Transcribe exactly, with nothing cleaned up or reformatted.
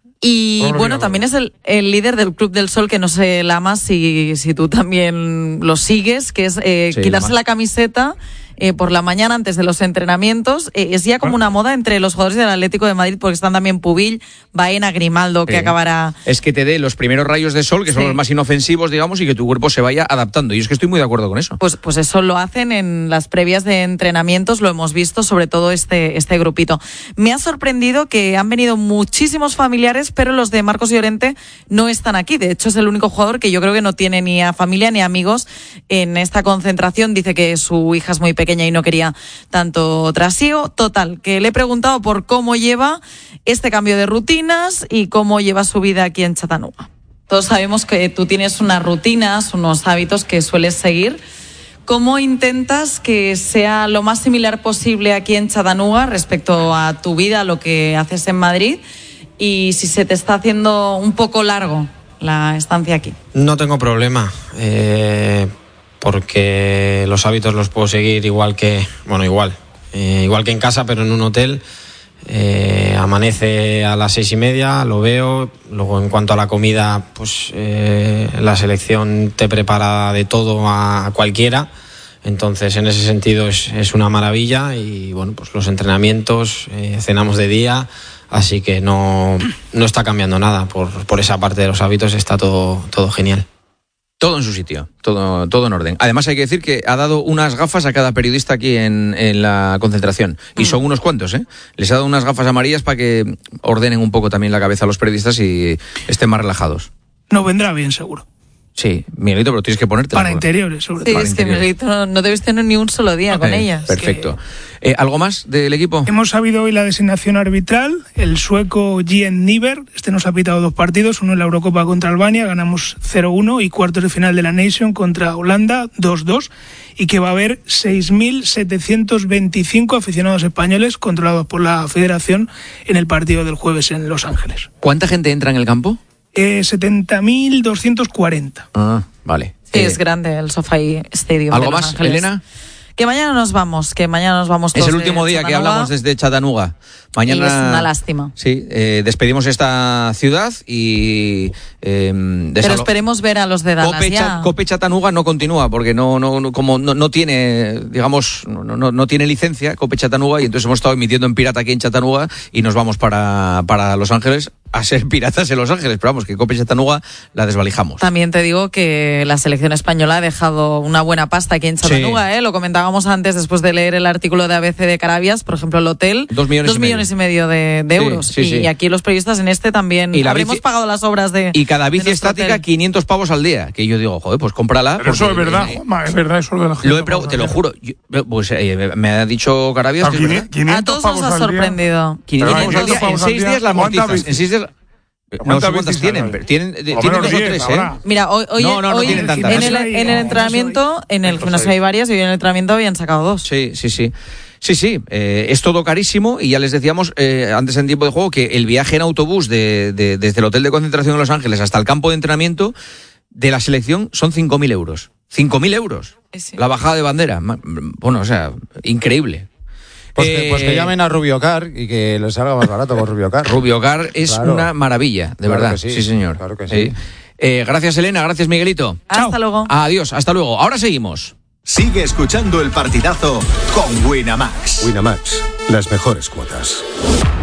Y bueno, bueno también es el, el líder del Club del Sol, que no sé, Lama, si, si tú también lo sigues, que es eh, sí, quitarse la camiseta eh, por la mañana antes de los entrenamientos. Eh, es ya como una moda entre los jugadores del Atlético de Madrid, porque están también Pubill, Baena, Grimaldo, que sí. acabará... Es que te dé los primeros rayos de sol, que son sí. los más inofensivos, digamos, y que tu cuerpo se vaya adaptando. Y es que estoy muy de acuerdo con eso. Pues, pues eso lo hacen en las previas de entrenamientos, lo hemos visto, sobre todo este, este grupito. Me ha sorprendido que han venido muchísimos familiares, pero los de Marcos Llorente no están aquí. De hecho, es el único jugador que yo creo que no tiene ni a familia ni amigos en esta concentración. Dice que su hija es muy pequeña y no quería tanto trasiego. Total, que le he preguntado por cómo lleva este cambio de rutinas y cómo lleva su vida aquí en Chattanooga. Todos sabemos que tú tienes unas rutinas, unos hábitos que sueles seguir. ¿Cómo intentas que sea lo más similar posible aquí en Chattanooga respecto a tu vida, a lo que haces en Madrid? Y si se te está haciendo un poco largo la estancia aquí. No tengo problema, eh, porque los hábitos los puedo seguir igual que, bueno, igual, eh, igual que en casa, pero en un hotel. Eh, amanece a las seis y media, lo veo. Luego, en cuanto a la comida, pues eh, la selección te prepara de todo a cualquiera. Entonces, en ese sentido es, es una maravilla. Y bueno, pues los entrenamientos, eh, cenamos de día. Así que no, no está cambiando nada por, por esa parte de los hábitos, está todo, todo genial. Todo en su sitio, todo, todo en orden. Además hay que decir que ha dado unas gafas a cada periodista aquí en, en la concentración. Y son unos cuantos, ¿eh? Les ha dado unas gafas amarillas para que ordenen un poco también la cabeza a los periodistas y estén más relajados. No vendrá bien, seguro. Sí, Miguelito, pero tienes que ponértela. Para interiores, sobre todo. Sí, Para es interiores. que Miguelito no, no debes tener ni un solo día con eh, ellas. Perfecto. Que... Eh, ¿Algo más del equipo? Hemos sabido hoy la designación arbitral. El sueco Jen Niver, este nos ha pitado dos partidos, uno en la Eurocopa contra Albania, ganamos cero uno, y cuartos de final de la Nation contra Holanda, dos dos, y que va a haber seis mil setecientos veinticinco aficionados españoles controlados por la Federación en el partido del jueves en Los Ángeles. ¿Cuánta gente entra en el campo? Eh, setenta mil doscientos cuarenta. Ah, vale. Sí, eh, es grande el SoFi Stadium. ¿Algo de Los más, Ángeles. Elena? Que mañana nos vamos, que mañana nos vamos todos. Es el último día que hablamos desde Chattanooga. Mañana, y es una lástima. Sí, eh, despedimos esta ciudad y... Eh, Pero esperemos ver a los de Dallas Cope, ya. Cope Chattanooga no continúa porque no, no, no como no, no tiene, digamos, no, no, no tiene licencia Cope Chattanooga, y entonces hemos estado emitiendo en pirata aquí en Chattanooga y nos vamos para, para Los Ángeles a ser piratas en Los Ángeles, pero vamos, que Cope Chattanooga la desvalijamos. También te digo que la selección española ha dejado una buena pasta aquí en Chattanooga, sí. ¿eh? Lo comentábamos antes después de leer el artículo de A B C de Carabias, por ejemplo, el hotel, dos millones, dos y, millones medio. y medio de, de euros. Sí, sí, y, sí. y aquí los periodistas en este también y habremos bici, pagado las obras de. Y cada bici estática, hotel. quinientos pavos al día. Que yo digo, joder, pues cómprala. Pero eso es verdad, eh, Juanma, es verdad, eso es de la gente. Lo he pre- te lo juro. Yo, pues eh, me ha dicho Carabias no, que quinientos, a todos nos ha sorprendido. quinientos pavos al día. En seis días la amortizas. En seis días. No sé cuántas tienen, pero tienen, tienen dos o tres, ¿eh? Mira, hoy, hoy, no, no, no hoy tienen tantas. en, el, en el entrenamiento, en el gimnasio hay varias, y hoy en el entrenamiento habían sacado dos. Sí, sí, sí. Sí, sí, eh, es todo carísimo, y ya les decíamos eh, antes en tiempo de juego que el viaje en autobús de, de, desde el hotel de concentración de Los Ángeles hasta el campo de entrenamiento de la selección son cinco mil euros. cinco mil euros. Sí. La bajada de bandera. Bueno, o sea, increíble. Pues, eh, que, pues que llamen a Rubiocar y que les salga más barato con Rubiocar. Rubiocar es claro. una maravilla, de claro verdad. Que sí. sí, señor. Claro que sí. sí. Eh, gracias, Elena. Gracias, Miguelito. Hasta Chao. luego. Adiós. Hasta luego. Ahora seguimos. Sigue escuchando El Partidazo con Winamax. Winamax, las mejores cuotas.